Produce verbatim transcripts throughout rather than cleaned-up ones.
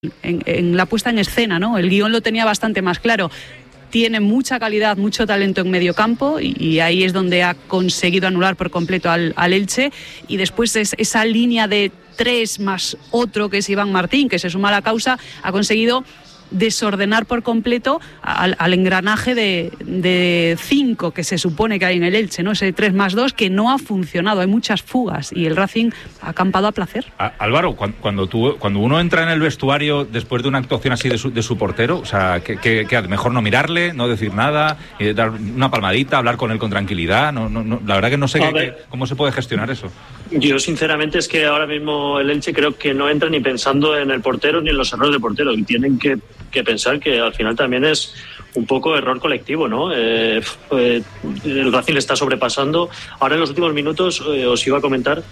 En, en la puesta en escena, ¿no? El guión lo tenía bastante más claro. Tiene mucha calidad, mucho talento en medio campo y, y ahí es donde ha conseguido anular por completo al, al Elche. Y después es, esa línea de tres más otro que es Iván Martín, que se suma a la causa, ha conseguido desordenar por completo al, al engranaje de, de cinco que se supone que hay en el Elche, ¿no? Ese tres más dos que no ha funcionado, hay muchas fugas y el Racing ha acampado a placer. A, Álvaro, cuando, cuando, tú, cuando uno entra en el vestuario después de una actuación así de su, de su portero, o sea, que, que, que mejor no mirarle, no decir nada, eh, dar una palmadita, hablar con él con tranquilidad, no, no, no, la verdad que no sé qué, qué, cómo se puede gestionar eso. Yo sinceramente es que ahora mismo el Elche creo que no entra ni pensando en el portero ni en los errores del portero y tienen que que pensar que al final también es un poco error colectivo, ¿no? Eh, eh, el Racing le está sobrepasando. Ahora en los últimos minutos eh, os iba a comentar,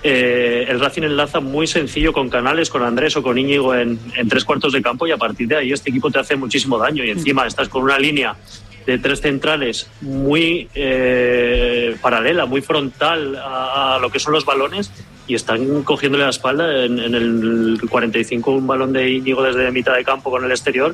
eh, el Racing enlaza muy sencillo con Canales, con Andrés o con Íñigo en, en tres cuartos de campo y a partir de ahí este equipo te hace muchísimo daño y encima estás con una línea de tres centrales muy eh, paralela, muy frontal a, a lo que son los balones y están cogiéndole la espalda en, en el cuarenta y cinco un balón de Íñigo desde mitad de campo con el exterior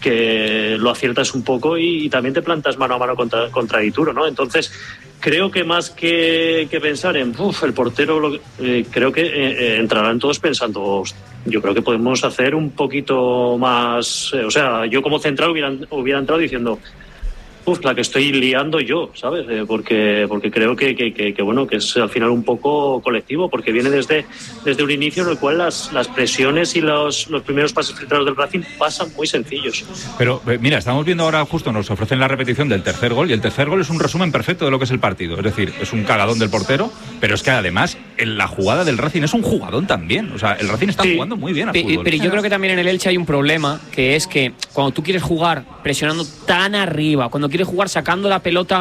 que lo aciertas un poco y, y también te plantas mano a mano contra, contra Dituro, ¿no? Entonces creo que más que, que pensar en uf, el portero lo, eh, creo que eh, entrarán todos pensando yo creo que podemos hacer un poquito más eh, o sea, yo como central hubiera, hubiera entrado diciendo Uf, la que estoy liando yo, ¿sabes? Eh, porque porque creo que, que, que, que bueno que es al final un poco colectivo, porque viene desde, desde un inicio en el cual las, las presiones y los, los primeros pases filtrados del Racing pasan muy sencillos. Pero eh, mira, estamos viendo ahora justo, nos ofrecen la repetición del tercer gol, y el tercer gol es un resumen perfecto de lo que es el partido. Es decir, es un cagadón del portero, pero es que además en la jugada del Racing es un jugadón también. O sea, el Racing está sí, jugando muy bien al pero, fútbol. Pero yo creo que también en el Elche hay un problema, que es que cuando tú quieres jugar presionando tan arriba, cuando quieres jugar sacando la pelota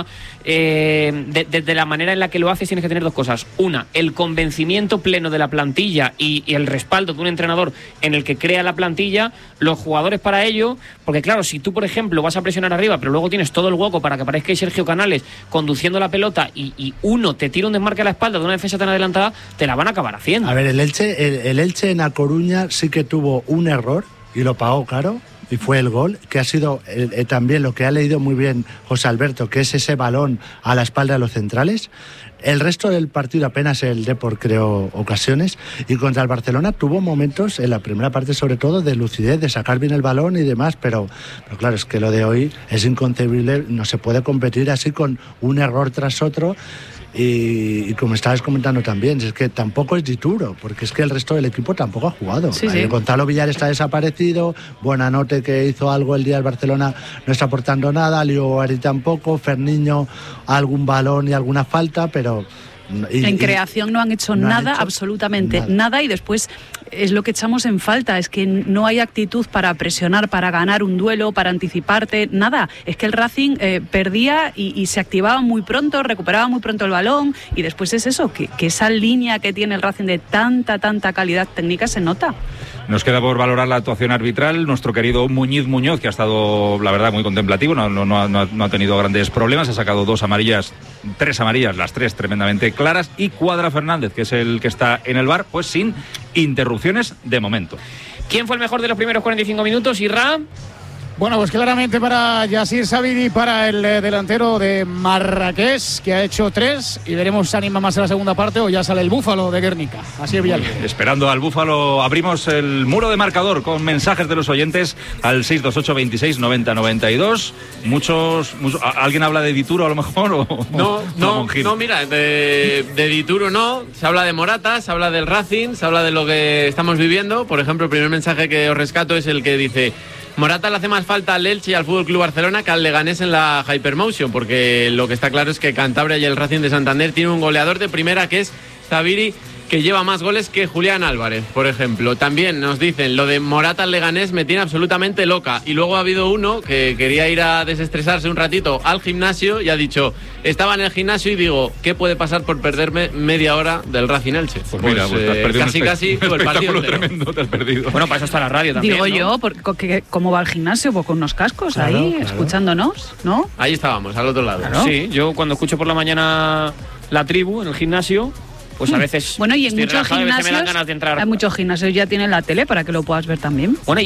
eh, de, de, de la manera en la que lo haces, tienes que tener dos cosas. Una, el convencimiento pleno de la plantilla y, y el respaldo de un entrenador en el que crea la plantilla, los jugadores para ello, porque claro, si tú por ejemplo vas a presionar arriba, pero luego tienes todo el hueco para que parezca que Sergio Canales conduciendo la pelota y, y uno te tira un desmarque a la espalda de una defensa tan adelantada, te la van a acabar haciendo. A ver, el Elche, el, el Elche en A Coruña sí que tuvo un error y lo pagó caro. Y fue el gol, que ha sido eh, eh, también lo que ha leído muy bien José Alberto, que es ese balón a la espalda de los centrales. El resto del partido apenas el Depor creó ocasiones y contra el Barcelona tuvo momentos, en la primera parte sobre todo, de lucidez, de sacar bien el balón y demás, pero, pero claro, es que lo de hoy es inconcebible, no se puede competir así con un error tras otro. Y, y como estabas comentando también, es que tampoco es Dituro, porque es que el resto del equipo tampoco ha jugado. Sí, sí. Gonzalo Villar está desaparecido, Buenanote, que hizo algo el día del Barcelona, no está aportando nada, Leo Ari tampoco, Ferniño algún balón y alguna falta, pero... Y, en creación no han hecho no nada, han hecho absolutamente nada. nada y después es lo que echamos en falta, es que no hay actitud para presionar, para ganar un duelo, para anticiparte, nada. Es que el Racing eh, perdía y, y se activaba muy pronto, recuperaba muy pronto el balón y después es eso, que, que esa línea que tiene el Racing de tanta, tanta calidad técnica se nota. Nos queda por valorar la actuación arbitral. Nuestro querido Muñiz Muñoz, que ha estado, la verdad, muy contemplativo, no, no, no, ha, no ha tenido grandes problemas, ha sacado dos amarillas, tres amarillas, las tres tremendamente claras, y Cuadra Fernández, que es el que está en el V A R, pues sin interrupciones de momento. ¿Quién fue el mejor de los primeros cuarenta y cinco minutos, Irra? Bueno, pues claramente para Yassir Sabiri, para el eh, delantero de Marrakech, que ha hecho tres, y veremos si anima más en la segunda parte o ya sale el Búfalo de Guernica. Así es, Villalba. Esperando al Búfalo, abrimos el muro de marcador con mensajes de los oyentes al seis dos ocho, veintiséis, noventa, noventa y dos. Muchos, muchos, ¿alguien habla de Dituro a lo mejor? O, no, o, no, o no, mira, de, de Dituro no, se habla de Morata, se habla del Racing, se habla de lo que estamos viviendo. Por ejemplo, el primer mensaje que os rescato es el que dice: Morata le hace más falta al Elche y al F C Barcelona que al Leganés en la Hypermotion, porque lo que está claro es que Cantabria y el Racing de Santander tienen un goleador de primera que es Sabiri, que lleva más goles que Julián Álvarez, por ejemplo. También nos dicen, lo de Morata al Leganés me tiene absolutamente loca. Y luego ha habido uno que quería ir a desestresarse un ratito al gimnasio y ha dicho, estaba en el gimnasio y digo, ¿qué puede pasar por perderme media hora del Racing Elche? Pues, pues mira, pues eh, te has perdido casi un casi un el partido tremendo, te has perdido. Bueno, para eso está la radio también, digo, ¿no? yo, porque, ¿cómo va al gimnasio? Pues con unos cascos claro, ahí, claro. escuchándonos, ¿no? Ahí estábamos, al otro lado. Claro. Sí, yo cuando escucho por la mañana la tribu en el gimnasio, pues a veces bueno, y en estoy muchos relajado y a veces me dan gimnasios ganas de entrar. hay muchos gimnasios ya tienen la tele para que lo puedas ver también. Bueno,